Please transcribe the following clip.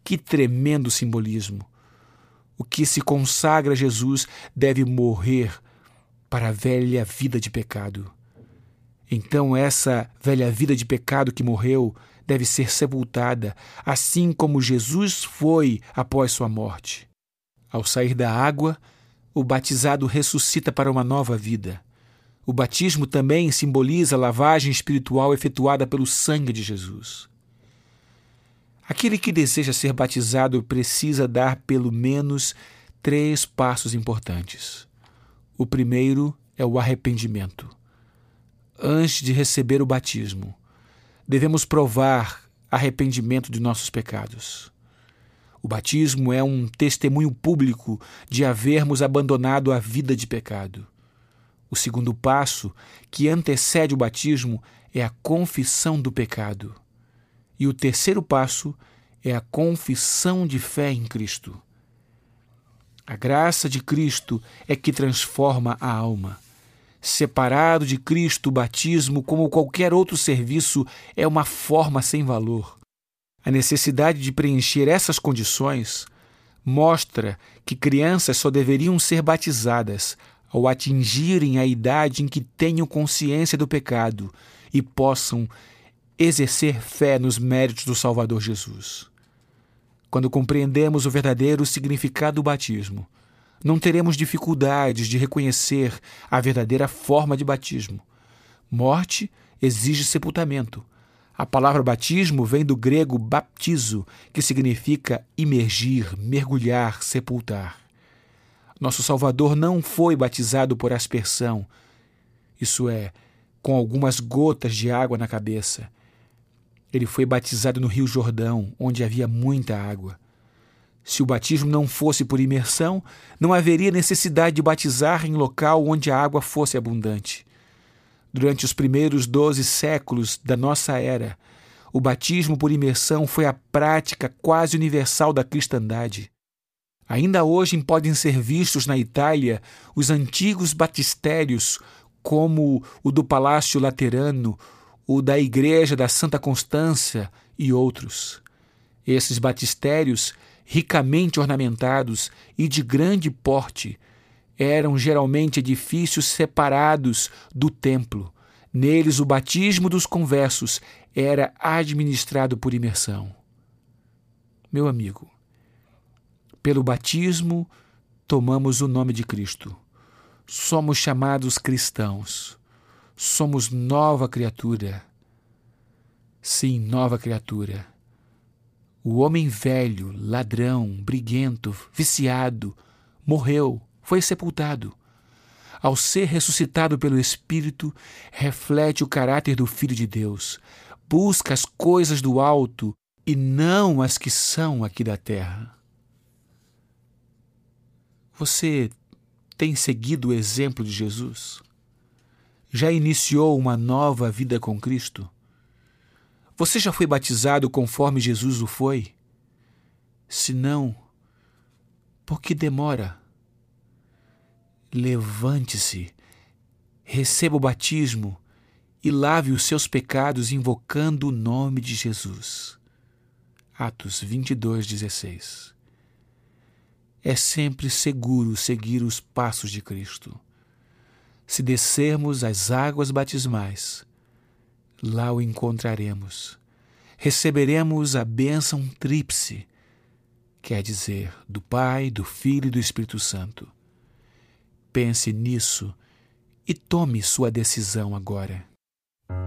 Que tremendo simbolismo! O que se consagra a Jesus deve morrer para a velha vida de pecado. Então essa velha vida de pecado que morreu deve ser sepultada, assim como Jesus foi após sua morte. Ao sair da água, o batizado ressuscita para uma nova vida. O batismo também simboliza a lavagem espiritual efetuada pelo sangue de Jesus. Aquele que deseja ser batizado precisa dar pelo menos 3 passos importantes. O primeiro é o arrependimento. Antes de receber o batismo, devemos provar arrependimento de nossos pecados. O batismo é um testemunho público de havermos abandonado a vida de pecado. O segundo passo, que antecede o batismo, é a confissão do pecado. E o terceiro passo é a confissão de fé em Cristo. A graça de Cristo é que transforma a alma. Separado de Cristo, o batismo, como qualquer outro serviço, é uma forma sem valor. A necessidade de preencher essas condições mostra que crianças só deveriam ser batizadas ao atingirem a idade em que tenham consciência do pecado e possam exercer fé nos méritos do Salvador Jesus. Quando compreendemos o verdadeiro significado do batismo, não teremos dificuldades de reconhecer a verdadeira forma de batismo. Morte exige sepultamento. A palavra batismo vem do grego baptizo, que significa imergir, mergulhar, sepultar. Nosso Salvador não foi batizado por aspersão, isso é, com algumas gotas de água na cabeça. Ele foi batizado no Rio Jordão, onde havia muita água. Se o batismo não fosse por imersão, não haveria necessidade de batizar em local onde a água fosse abundante. Durante os primeiros 12 séculos da nossa era, o batismo por imersão foi a prática quase universal da cristandade. Ainda hoje podem ser vistos na Itália os antigos batistérios, como o do Palácio Laterano, o da Igreja da Santa Constância e outros. Esses batistérios, ricamente ornamentados e de grande porte, eram geralmente edifícios separados do templo. Neles, o batismo dos conversos era administrado por imersão. Meu amigo, pelo batismo, tomamos o nome de Cristo. Somos chamados cristãos. Somos nova criatura. Sim, nova criatura. O homem velho, ladrão, briguento, viciado, morreu, foi sepultado. Ao ser ressuscitado pelo Espírito, reflete o caráter do Filho de Deus. Busca as coisas do alto e não as que são aqui da terra. Você tem seguido o exemplo de Jesus? Já iniciou uma nova vida com Cristo? Você já foi batizado conforme Jesus o foi? Se não, por que demora? Levante-se, receba o batismo e lave os seus pecados invocando o nome de Jesus. Atos 22:16. É sempre seguro seguir os passos de Cristo. Se descermos as águas batismais, lá o encontraremos. Receberemos a bênção tríplice, quer dizer, do Pai, do Filho e do Espírito Santo. Pense nisso e tome sua decisão agora.